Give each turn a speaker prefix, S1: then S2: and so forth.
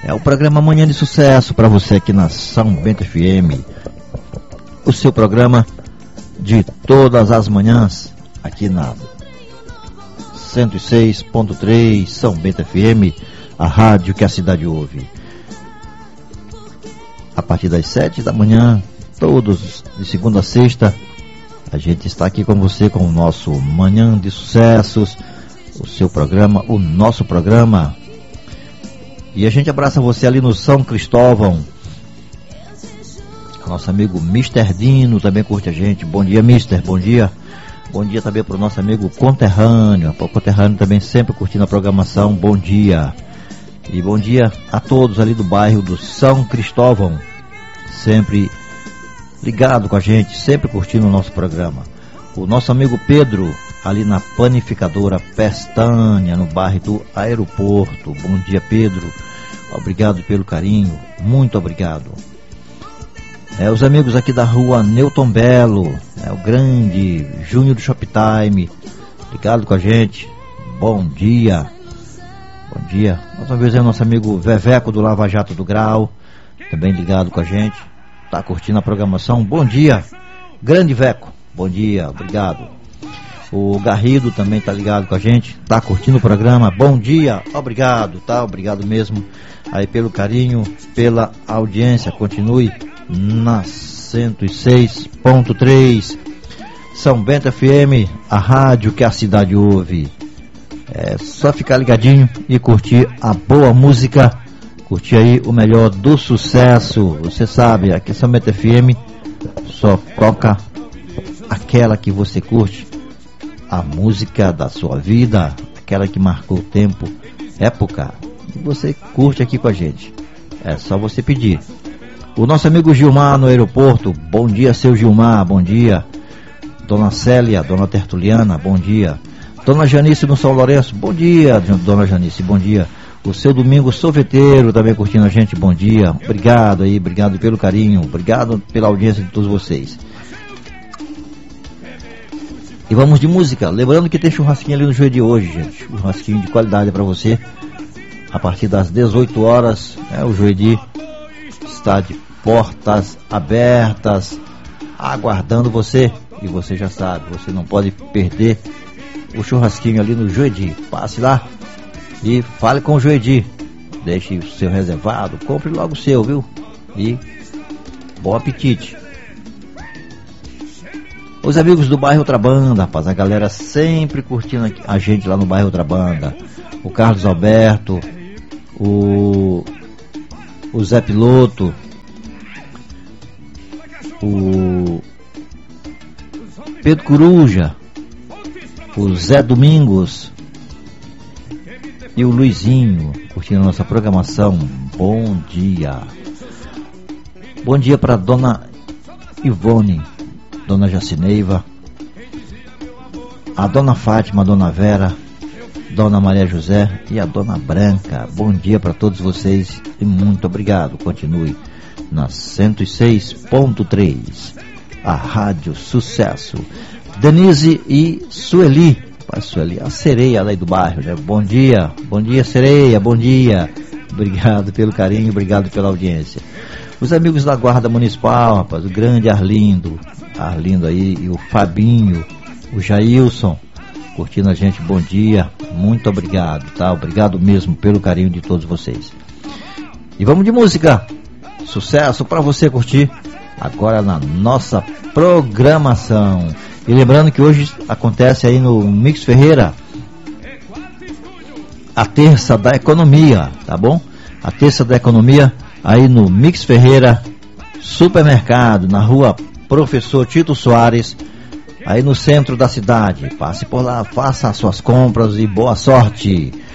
S1: É o programa Manhã de Sucesso para você aqui na São Bento FM. O seu programa de todas as manhãs aqui na 106.3 São Bento FM, a rádio que a cidade ouve. A partir das 7 da manhã, todos de segunda a sexta, a gente está aqui com você com o nosso Manhã de Sucessos, o seu programa, o nosso programa. E a gente abraça você ali no São Cristóvão. Nosso amigo Mr. Dino também curte a gente. Bom dia, Mister, bom dia. Bom dia também para o nosso amigo conterrâneo. O conterrâneo também sempre curtindo a programação. Bom dia. E bom dia a todos ali do bairro do São Cristóvão, sempre ligado com a gente, sempre curtindo o nosso programa. O nosso amigo Pedro, ali na panificadora Pestânia, no bairro do Aeroporto. Bom dia, Pedro. Obrigado pelo carinho, muito obrigado. Os amigos aqui da rua Newton Belo, o grande Júnior do Shoptime, ligado com a gente. Bom dia. Bom dia. Mais uma vez é o nosso amigo Veveco do Lava Jato do Grau, também ligado com a gente. Tá curtindo a programação. Bom dia, grande Veco. Bom dia, obrigado. O Garrido também tá ligado com a gente, tá curtindo o programa. Bom dia, obrigado, tá? Obrigado mesmo aí pelo carinho, pela audiência. Continue na 106.3 São Bento FM, a rádio que a cidade ouve. É só ficar ligadinho e curtir a boa música, curtir aí o melhor do sucesso. Você sabe, aqui São Bento FM só toca aquela que você curte, a música da sua vida, aquela que marcou tempo, época, e você curte aqui com a gente. É só você pedir. O nosso amigo Gilmar no aeroporto, bom dia, seu Gilmar, bom dia. Dona Célia, Dona Tertuliana, bom dia. Dona Janice no São Lourenço, bom dia, Dona Janice, bom dia. O seu Domingo Sorveteiro também curtindo a gente, bom dia. Obrigado aí, obrigado pelo carinho, obrigado pela audiência de todos vocês. E vamos de música, lembrando que tem churrasquinho ali no Joelho de hoje, gente. Churrasquinho de qualidade para você. A partir das 18 horas, o Joelho está de portas abertas, aguardando você. E você já sabe, você não pode perder o churrasquinho ali no Joelho. Passe lá e fale com o Joelho. Deixe o seu reservado, compre logo o seu, viu? E bom apetite. Os amigos do bairro Outra Banda, rapaz, a galera sempre curtindo a gente lá no bairro Outra Banda. O Carlos Alberto, o Zé Piloto, o Pedro Coruja, o Zé Domingos e o Luizinho curtindo a nossa programação. Bom dia. Bom dia para Dona Ivone, Dona Jacineiva, a Dona Fátima, a Dona Vera, Dona Maria José e a Dona Branca. Bom dia para todos vocês e muito obrigado. Continue na 106.3, a Rádio Sucesso. Denise e Sueli, a sereia lá do bairro, né? Bom dia, sereia, bom dia. Obrigado pelo carinho, obrigado pela audiência. Os amigos da Guarda Municipal, rapaz, o grande Arlindo aí, e o Fabinho, o Jailson, curtindo a gente, bom dia, muito obrigado, tá? Obrigado mesmo pelo carinho de todos vocês. E vamos de música, sucesso para você curtir agora na nossa programação. E lembrando que hoje acontece aí no Mix Ferreira a Terça da Economia, tá bom? A Terça da Economia aí no Mix Ferreira Supermercado, na rua Professor Tito Soares, aí no centro da cidade. Passe por lá, faça as suas compras e boa sorte.